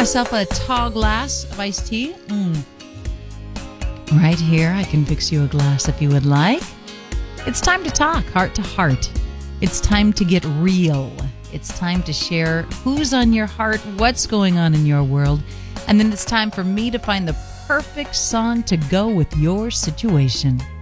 myself a tall glass of iced tea. Right here, I can fix you a glass if you would like. It's time to talk heart to heart. It's time to get real. It's time to share who's on your heart, what's going on in your world, and then it's time for me to find the perfect song to go with your situation.